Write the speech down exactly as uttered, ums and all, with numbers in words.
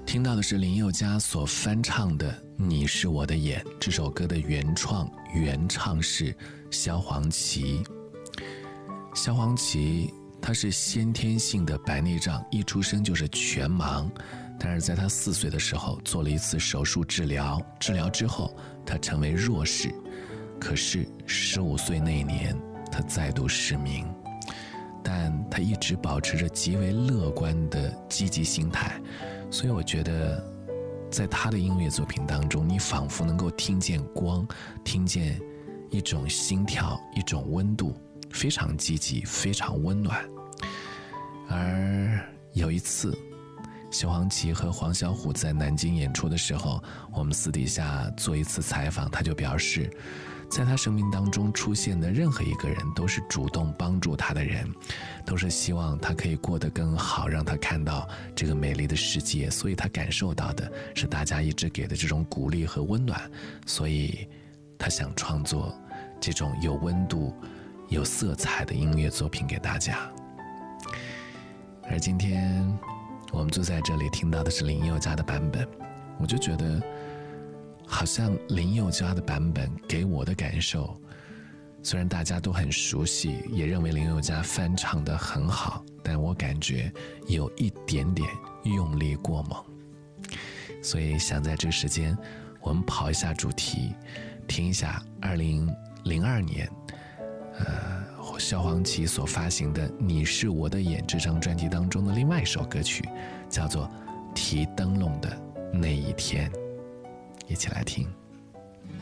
听到的是林宥嘉所翻唱的《你是我的眼》，这首歌的原创原唱是萧煌奇。萧煌奇他是先天性的白内障，一出生就是全盲，但是在他四岁的时候做了一次手术治疗，治疗之后他成为弱视，可是十五岁那年他再度失明，但他一直保持着极为乐观的积极心态，所以我觉得在他的音乐作品当中，你仿佛能够听见光，听见一种心跳，一种温度，非常积极，非常温暖。而有一次萧煌奇和黄小琥在南京演出的时候，我们私底下做一次采访，他就表示在他生命当中出现的任何一个人都是主动帮助他的人，都是希望他可以过得更好，让他看到这个美丽的世界，所以他感受到的是大家一直给的这种鼓励和温暖，所以他想创作这种有温度有色彩的音乐作品给大家。而今天我们就在这里听到的是林宥嘉的版本，我就觉得好像林宥嘉的版本给我的感受，虽然大家都很熟悉，也认为林宥嘉翻唱得很好，但我感觉有一点点用力过猛。所以想在这个时间我们跑一下主题，听一下二零零二年呃萧煌奇所发行的《你是我的眼》这张专辑当中的另外一首歌曲，叫做《提灯笼的那一天》，一起来听。